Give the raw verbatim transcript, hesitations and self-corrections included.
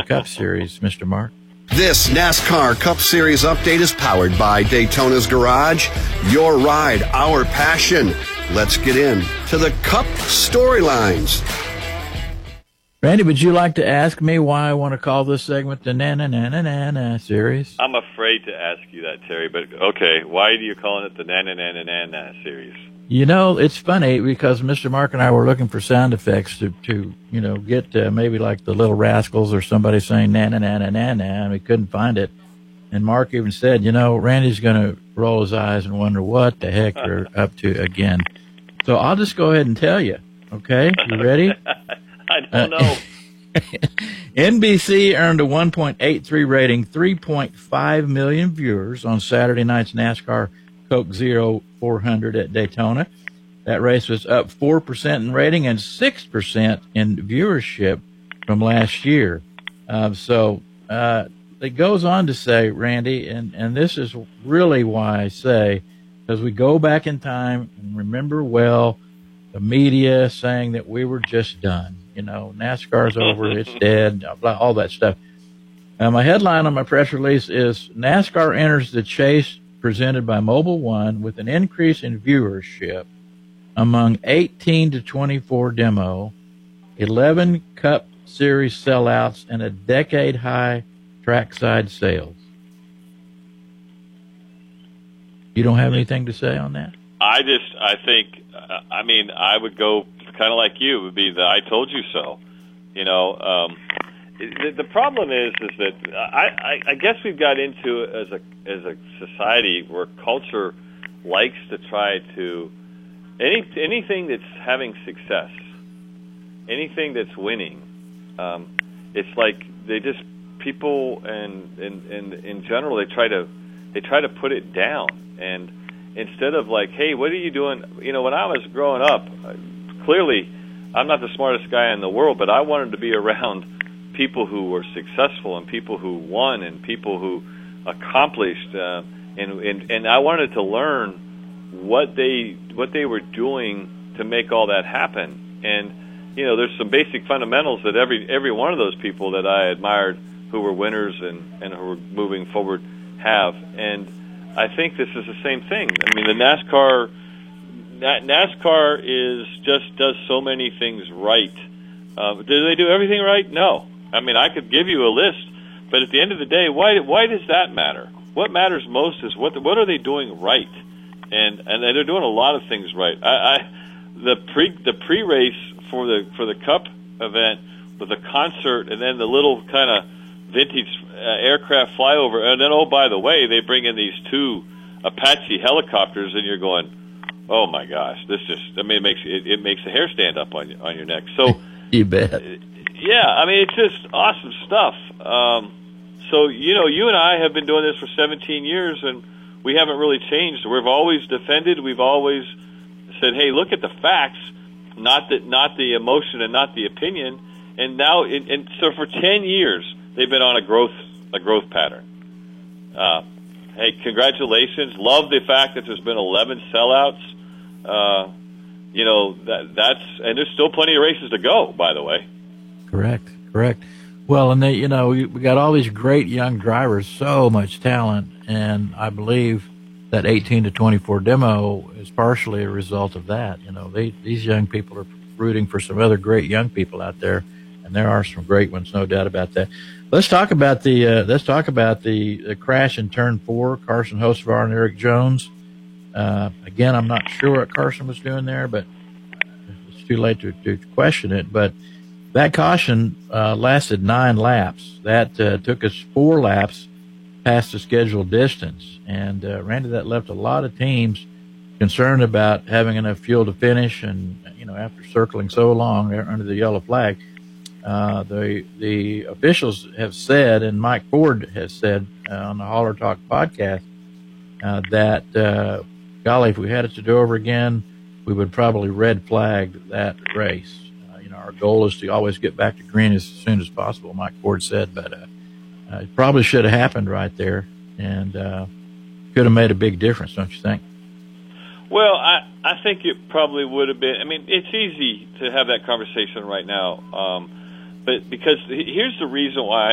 Cup Series, Mister Mark. This NASCAR Cup Series update is powered by Daytona's Garage. Your ride, our passion. Let's get in to the Cup storylines. Randy, would you like to ask me why I want to call this segment the Na-Na-Na-Na-Na series? I'm afraid to ask you that, Terry, but okay, why are you calling it the Na-Na-Na-Na-Na series? You know, it's funny because Mister Mark and I were looking for sound effects to, to you know, get uh, maybe like the Little Rascals or somebody saying na-na-na-na-na-na, and we couldn't find it. And Mark even said, you know, Randy's going to roll his eyes and wonder what the heck they're up to again. So I'll just go ahead and tell you, okay? You ready? I don't uh, know. N B C earned a one point eight three rating, three point five million viewers on Saturday night's NASCAR Coke Zero four hundred at Daytona. That race was up four percent in rating and six percent in viewership from last year. Uh, so uh, it goes on to say, Randy, and, and this is really why I say, because we go back in time and remember well the media saying that we were just done. You know, NASCAR's over, it's dead, blah, all that stuff. Uh, my headline on my press release is NASCAR enters the chase presented by Mobil One with an increase in viewership among eighteen to twenty-four demo, eleven Cup Series sellouts, and a decade-high trackside sales. You don't have anything to say on that? I just, I think, uh, I mean, I would go kind of like you. It would be the I told you so. You know, um, the, the problem is, is that I, I, I guess we've got into as a as a society where culture likes to try to any anything that's having success, anything that's winning. Um, it's like they just people and and and in general they try to they try to put it down, and instead of like, hey, what are you doing? You know, when I was growing up, clearly I'm not the smartest guy in the world, but I wanted to be around people who were successful and people who won and people who accomplished, uh, and, and and I wanted to learn what they what they were doing to make all that happen. And you know, there's some basic fundamentals that every every one of those people that I admired who were winners and, and who were moving forward have. And I think this is the same thing. I mean, the NASCAR NASCAR is just does so many things right. Uh, do they do everything right? No. I mean, I could give you a list, but at the end of the day, why why does that matter? What matters most is what what are they doing right, and and they're doing a lot of things right. I, I the pre the pre race for the for the Cup event with the concert, and then the little kind of vintage uh, aircraft flyover, and then oh by the way, they bring in these two Apache helicopters, and you're going, oh my gosh, this just I mean it makes it, it makes the hair stand up on on your neck. So you bet. Yeah, I mean, it's just awesome stuff. Um, so, you know, you and I have been doing this for seventeen years, and we haven't really changed. We've always defended. We've always said, hey, look at the facts, not the, not the emotion and not the opinion. And now, it, and so for ten years, they've been on a growth a growth pattern. Uh, hey, congratulations. Love the fact that there's been eleven sellouts. Uh, you know, that that's and there's still plenty of races to go, by the way. Correct, correct. Well, and they, you know, we got all these great young drivers, so much talent, and I believe that eighteen to twenty-four demo is partially a result of that. You know, they, these young people are rooting for some other great young people out there, and there are some great ones, no doubt about that. Let's talk about the uh, let's talk about the, the crash in turn four. Carson Hocevar and Eric Jones. Uh, again, I'm not sure what Carson was doing there, but it's too late to, to question it. But that caution uh, lasted nine laps. That uh, took us four laps past the scheduled distance. And, uh, Randy, that left a lot of teams concerned about having enough fuel to finish. And, you know, after circling so long under the yellow flag, uh, the the officials have said, and Mike Ford has said uh, on the Hauler Talk podcast, uh, that, uh, golly, if we had it to do over again, we would probably red flag that race. Our goal is to always get back to green as soon as possible, Mike Ford said, but uh, uh, it probably should have happened right there, and uh, could have made a big difference, don't you think? Well, I, I think it probably would have been. I mean, it's easy to have that conversation right now, um, but because here's the reason why I